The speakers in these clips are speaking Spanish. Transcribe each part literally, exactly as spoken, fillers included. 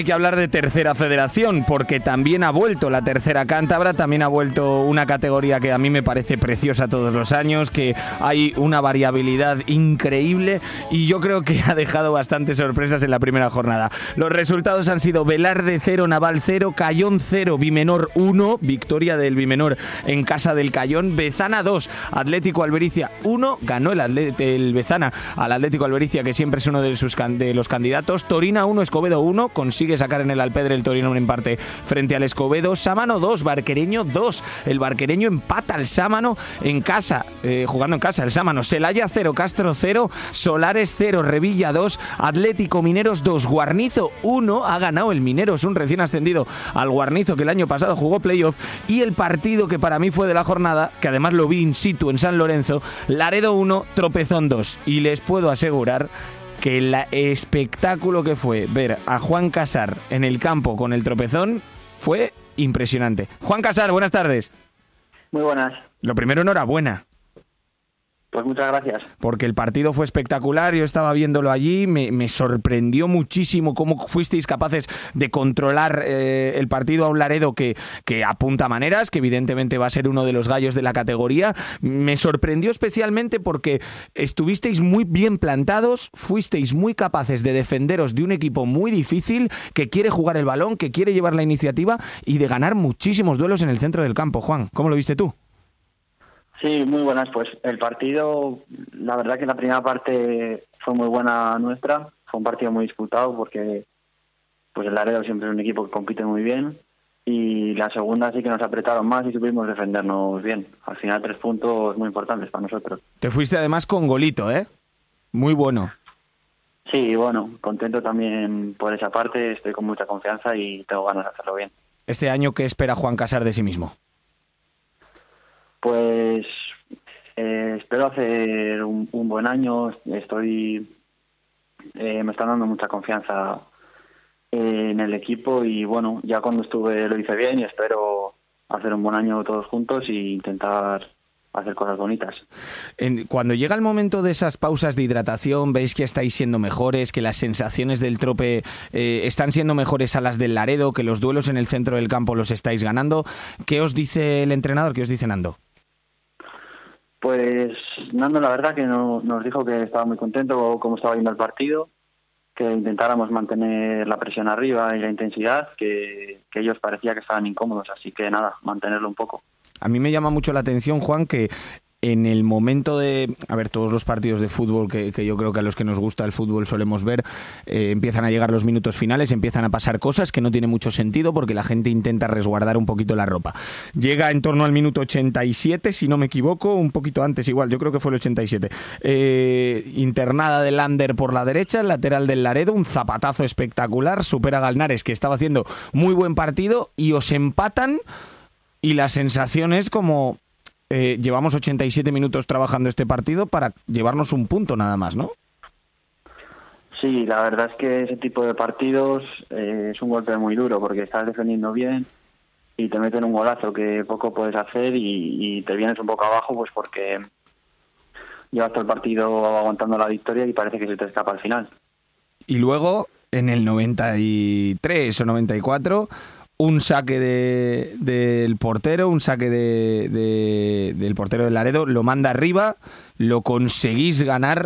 Hay que hablar de tercera federación, porque también ha vuelto la tercera cántabra, también ha vuelto una categoría que a mí me parece preciosa todos los años, que hay una variabilidad increíble y yo creo que ha dejado bastantes sorpresas en la primera jornada. Los resultados han sido Velarde cero, Naval cero, Cayón cero, Bimenor uno, victoria del Bimenor en casa del Cayón, Bezana dos, Atlético Albericia uno, ganó el, Atlet- el Bezana al Atlético Albericia, que siempre es uno de, sus can- de los candidatos, Torina uno, Escobedo uno, consigue sacar en el Alpedre el Torino un empate frente al Escobedo, Sámano dos, Barquereño dos, el Barquereño empata al Sámano en casa, eh, jugando en casa el Sámano, Celaya cero, Castro cero, Solares cero, Revilla dos, Atlético Mineros dos, Guarnizo uno, ha ganado el Mineros, un recién ascendido al Guarnizo que el año pasado jugó playoff, y el partido que para mí fue de la jornada, que además lo vi in situ en San Lorenzo, Laredo uno, Tropezón dos, y les puedo asegurar que el espectáculo que fue ver a Juan Casar en el campo con el Tropezón fue impresionante. Juan Casar, buenas tardes. Muy buenas. Lo primero, enhorabuena. Pues muchas gracias. Porque el partido fue espectacular, yo estaba viéndolo allí, me, me sorprendió muchísimo cómo fuisteis capaces de controlar eh, el partido a un Laredo que, que apunta maneras, que evidentemente va a ser uno de los gallos de la categoría. Me sorprendió especialmente porque estuvisteis muy bien plantados, fuisteis muy capaces de defenderos de un equipo muy difícil, que quiere jugar el balón, que quiere llevar la iniciativa y de ganar muchísimos duelos en el centro del campo. Juan, ¿cómo lo viste tú? Sí, muy buenas. Pues el partido, la verdad que la primera parte fue muy buena nuestra. Fue un partido muy disputado porque pues el Laredo siempre es un equipo que compite muy bien. Y la segunda sí que nos apretaron más y supimos defendernos bien. Al final tres puntos muy importantes para nosotros. Te fuiste además con golito, ¿eh? Muy bueno. Sí, bueno, contento también por esa parte. Estoy con mucha confianza y tengo ganas de hacerlo bien. Este año, ¿qué espera Juan Casar de sí mismo? Pues eh, espero hacer un, un buen año. Estoy, eh, me están dando mucha confianza eh, en el equipo y bueno, ya cuando estuve lo hice bien y espero hacer un buen año todos juntos e intentar hacer cosas bonitas. En, cuando llega el momento de esas pausas de hidratación, veis que estáis siendo mejores, que las sensaciones del Trope eh, están siendo mejores a las del Laredo, que los duelos en el centro del campo los estáis ganando. ¿Qué os dice el entrenador? ¿Qué os dice Nando? Pues Nando, la verdad que no, nos dijo que estaba muy contento cómo estaba yendo el partido, que intentáramos mantener la presión arriba y la intensidad, que, que ellos parecía que estaban incómodos, así que nada, mantenerlo un poco. A mí me llama mucho la atención, Juan, que en el momento de... A ver, todos los partidos de fútbol que, que yo creo que a los que nos gusta el fútbol solemos ver, eh, empiezan a llegar los minutos finales, empiezan a pasar cosas que no tiene mucho sentido porque la gente intenta resguardar un poquito la ropa. Llega en torno al minuto ochenta y siete, si no me equivoco, un poquito antes igual, yo creo que fue el ochenta y siete. Eh, internada de Lander por la derecha, el lateral del Laredo, un zapatazo espectacular, supera a Galnares, que estaba haciendo muy buen partido, y os empatan, y la sensación es como... Eh, llevamos ochenta y siete minutos trabajando este partido para llevarnos un punto nada más, ¿no? Sí, la verdad es que ese tipo de partidos eh, es un golpe muy duro porque estás defendiendo bien y te meten un golazo que poco puedes hacer y, y te vienes un poco abajo pues porque llevas todo el partido aguantando la victoria y parece que se te escapa al final. Y luego, en el noventa y tres o noventa y cuatro... un saque de, del portero, un saque de, de, del portero del Laredo, lo manda arriba, lo conseguís ganar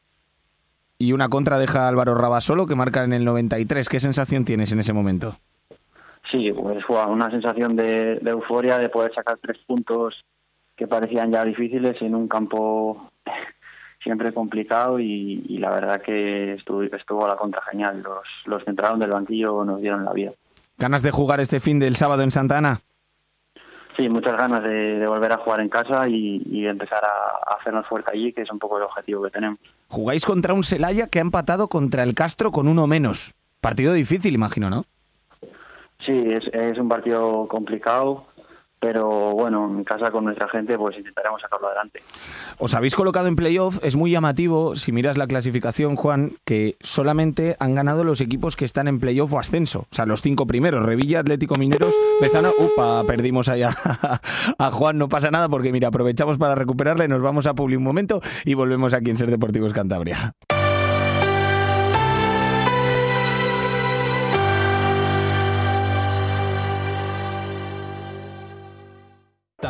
y una contra deja a Álvaro Rabasolo que marca en el noventa y tres. ¿Qué sensación tienes en ese momento? Sí, pues fue una sensación de, de euforia, de poder sacar tres puntos que parecían ya difíciles en un campo siempre complicado y, y la verdad que estuvo, estuvo a la contra genial. Los, los que entraron del banquillo nos dieron la vida. ¿Ganas de jugar este fin del sábado en Santa Ana? Sí, muchas ganas de, de volver a jugar en casa y, y empezar a, a hacernos fuerte allí, que es un poco el objetivo que tenemos. Jugáis contra un Celaya que ha empatado contra el Castro con uno menos. Partido difícil, imagino, ¿no? Sí, es, es un partido complicado, pero bueno, en casa con nuestra gente pues intentaremos sacarlo adelante. Os habéis colocado en playoff, es muy llamativo, si miras la clasificación, Juan, que solamente han ganado los equipos que están en playoff o ascenso, o sea, los cinco primeros, Revilla, Atlético Mineros, Bezana, upa, perdimos allá a Juan, no pasa nada porque mira, aprovechamos para recuperarle, nos vamos a Publi un momento y volvemos aquí en Ser Deportivos Cantabria.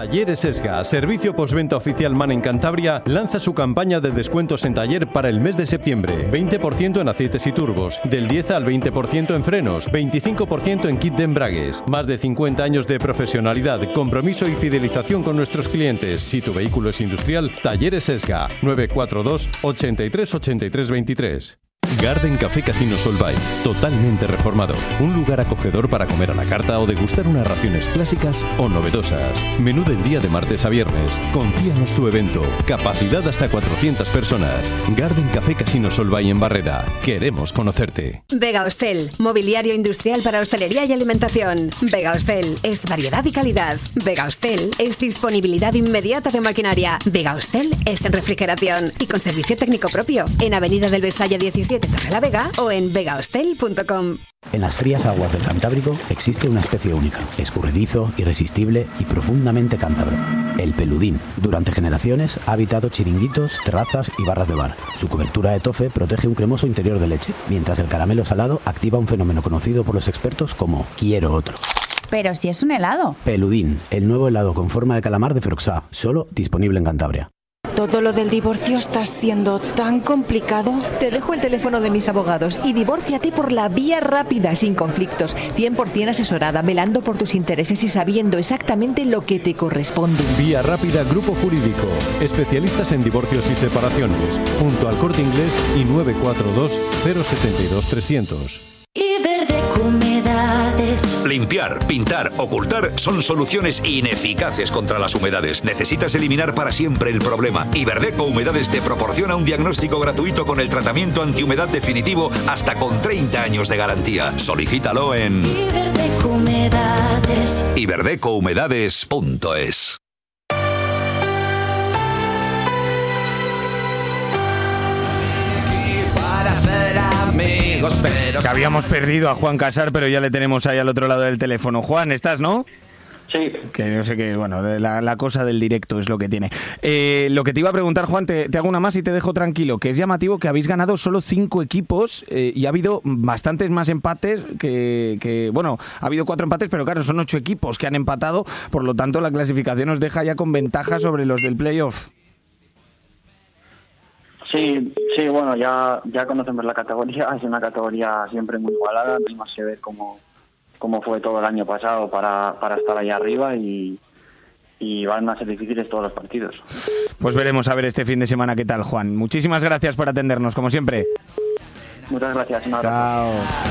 Talleres Esga, servicio postventa oficial MAN en Cantabria, lanza su campaña de descuentos en taller para el mes de septiembre. veinte por ciento en aceites y turbos, del diez al veinte por ciento en frenos, veinticinco por ciento en kit de embragues. Más de cincuenta años de profesionalidad, compromiso y fidelización con nuestros clientes. Si tu vehículo es industrial, Talleres Esga, nueve cuatro dos, ochenta y tres, ochenta y tres veintitrés. Garden Café Casino Solvay, totalmente reformado. Un lugar acogedor para comer a la carta o degustar unas raciones clásicas o novedosas. Menú del día de martes a viernes. Confíanos tu evento. Capacidad hasta cuatrocientas personas. Garden Café Casino Solvay en Barreda. Queremos conocerte. Vega Hostel, mobiliario industrial para hostelería y alimentación. Vega Hostel es variedad y calidad. Vega Hostel es disponibilidad inmediata de maquinaria. Vega Hostel es en refrigeración y con servicio técnico propio. En Avenida del Besaya diecisiete, Torrelavega, o en vega hostel punto com. En las frías aguas del Cantábrico existe una especie única, escurridizo, irresistible y profundamente cántabro. El peludín. Durante generaciones ha habitado chiringuitos, terrazas y barras de bar. Su cobertura de tofe protege un cremoso interior de leche, mientras el caramelo salado activa un fenómeno conocido por los expertos como quiero otro. Pero si es un helado. Peludín, el nuevo helado con forma de calamar de Froxá, solo disponible en Cantabria. Todo lo del divorcio está siendo tan complicado. Te dejo el teléfono de mis abogados y divórciate por la vía rápida, sin conflictos, cien por ciento asesorada, velando por tus intereses y sabiendo exactamente lo que te corresponde. Vía Rápida Grupo Jurídico, especialistas en divorcios y separaciones, junto al Corte Inglés y nueve cuatro dos, cero siete dos, trescientos. Iberdeco Humedades. Limpiar, pintar, ocultar son soluciones ineficaces contra las humedades. Necesitas eliminar para siempre el problema. Iberdeco Humedades te proporciona un diagnóstico gratuito con el tratamiento antihumedad definitivo hasta con treinta años de garantía. Solicítalo en Iberdeco Humedades. iberdeco humedades punto es. Que habíamos perdido a Juan Casar, pero ya le tenemos ahí al otro lado del teléfono. Juan, ¿estás, no? Sí. Que no sé qué, bueno, la, la cosa del directo es lo que tiene. Eh, lo que te iba a preguntar, Juan, te, te hago una más y te dejo tranquilo, que es llamativo que habéis ganado solo cinco equipos eh, y ha habido bastantes más empates que, que, bueno, ha habido cuatro empates, pero claro, son ocho equipos que han empatado, por lo tanto la clasificación os deja ya con ventaja sobre los del playoff. Sí, sí, bueno, ya ya conocemos la categoría, es una categoría siempre muy igualada, no hay más que ver cómo, cómo fue todo el año pasado para, para estar ahí arriba y, y van a ser difíciles todos los partidos. Pues veremos a ver este fin de semana qué tal, Juan. Muchísimas gracias por atendernos, como siempre. Muchas gracias. Chao.